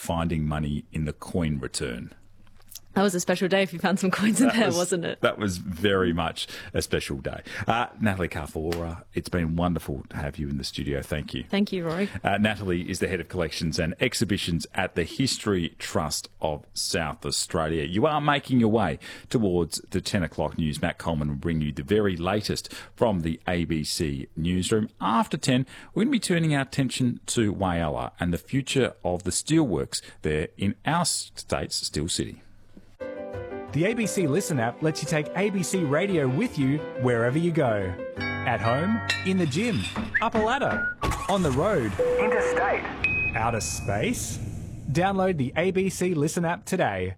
finding money in the coin return. That was a special day if you found some coins in there, wasn't it? That was very much a special day. Natalie Carfora, it's been wonderful to have you in the studio. Thank you. Thank you, Rory. Natalie is the Head of Collections and Exhibitions at the History Trust of South Australia. You are making your way towards the 10 o'clock news. Matt Coleman will bring you the very latest from the ABC newsroom. After 10, we're going to be turning our attention to Whyalla and the future of the steelworks there in our state's Steel City. The ABC Listen app lets you take ABC Radio with you wherever you go. At home, in the gym, up a ladder, on the road, interstate, outer space. Download the ABC Listen app today.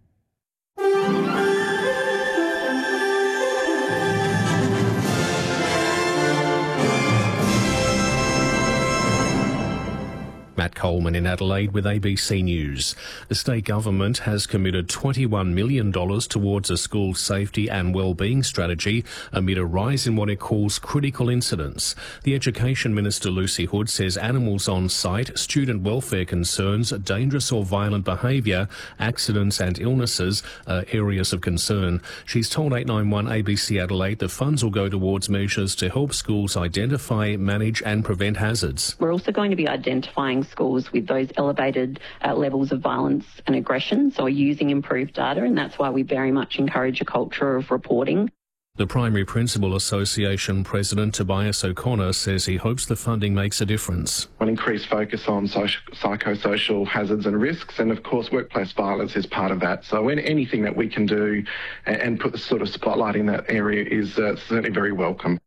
Matt Coleman in Adelaide with ABC News. The state government has committed $21 million towards a school safety and wellbeing strategy amid a rise in what it calls critical incidents. The Education Minister Lucy Hood says animals on site, student welfare concerns, dangerous or violent behaviour, accidents and illnesses are areas of concern. She's told 891 ABC Adelaide the funds will go towards measures to help schools identify, manage and prevent hazards. We're also going to be identifying schools with those elevated levels of violence and aggression, so we're using improved data, and that's why we very much encourage a culture of reporting. The Primary Principal Association President Tobias O'Connor says he hopes the funding makes a difference. An increased focus on psychosocial hazards and risks, and of course workplace violence is part of that. So anything that we can do and put the sort of spotlight in that area is certainly very welcome.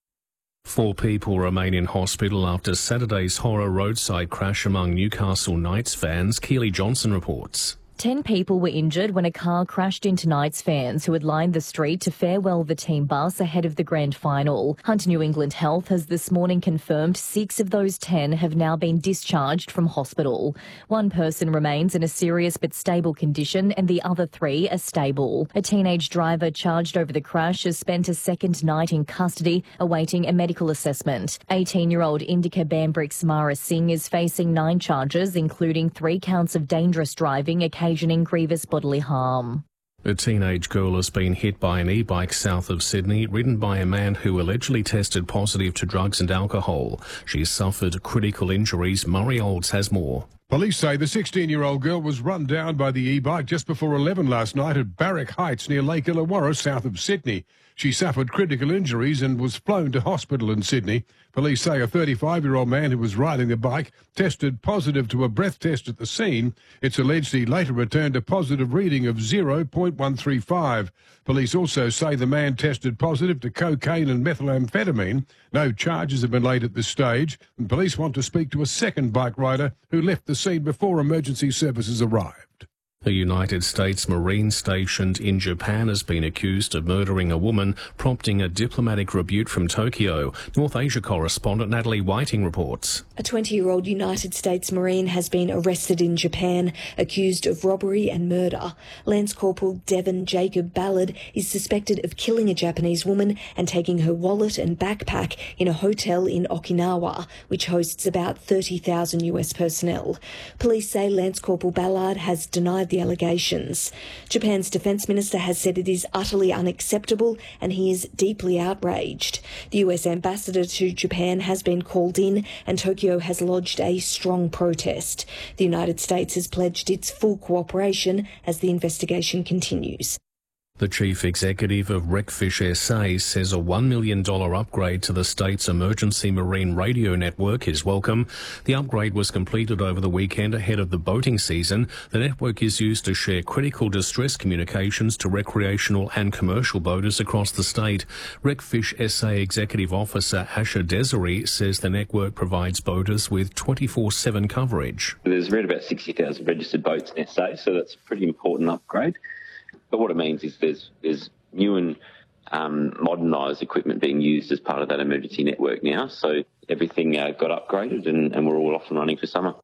4 people remain in hospital after Saturday's horror roadside crash among Newcastle Knights fans. Keely Johnson reports. 10 people were injured when a car crashed into Knights fans who had lined the street to farewell the team bus ahead of the grand final. Hunter New England Health has this morning confirmed 6 of those 10 have now been discharged from hospital. 1 person remains in a serious but stable condition and the other 3 are stable. A teenage driver charged over the crash has spent a second night in custody awaiting a medical assessment. 18-year-old Indika Bambrick Samara Singh is facing 9 charges, including 3 counts of dangerous driving occasioning grievous bodily harm. A teenage girl has been hit by an e-bike south of Sydney, ridden by a man who allegedly tested positive to drugs and alcohol. She suffered critical injuries. Murray Olds has more. Police say the 16-year-old girl was run down by the e-bike just before 11 last night at Barrack Heights near Lake Illawarra, south of Sydney. She suffered critical injuries and was flown to hospital in Sydney. Police say a 35-year-old man who was riding the bike tested positive to a breath test at the scene. It's alleged he later returned a positive reading of 0.135. Police also say the man tested positive to cocaine and methamphetamine. No charges have been laid at this stage, and police want to speak to a second bike rider who left the scene before emergency services arrived. A United States Marine stationed in Japan has been accused of murdering a woman, prompting a diplomatic rebuke from Tokyo. North Asia correspondent Natalie Whiting reports. A 20-year-old United States Marine has been arrested in Japan, accused of robbery and murder. Lance Corporal Devon Jacob Ballard is suspected of killing a Japanese woman and taking her wallet and backpack in a hotel in Okinawa, which hosts about 30,000 US personnel. Police say Lance Corporal Ballard has denied the allegations. Japan's defence minister has said it is utterly unacceptable and he is deeply outraged. The US ambassador to Japan has been called in and Tokyo has lodged a strong protest. The United States has pledged its full cooperation as the investigation continues. The chief executive of Wreckfish SA says a $1 million upgrade to the state's emergency marine radio network is welcome. The upgrade was completed over the weekend ahead of the boating season. The network is used to share critical distress communications to recreational and commercial boaters across the state. Wreckfish SA Executive Officer Asher Desiree says the network provides boaters with 24/7 coverage. There's around about 60,000 registered boats in SA, so that's a pretty important upgrade. But what it means is there's new and modernised equipment being used as part of that emergency network now. So everything got upgraded and we're all off and running for summer.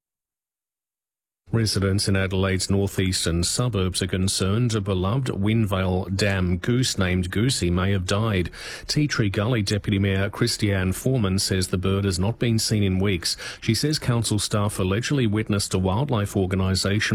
Residents in Adelaide's northeastern suburbs are concerned a beloved Wynvale Dam goose named Goosey may have died. Tea Tree Gully Deputy Mayor Christiane Foreman says the bird has not been seen in weeks. She says council staff allegedly witnessed a wildlife organisation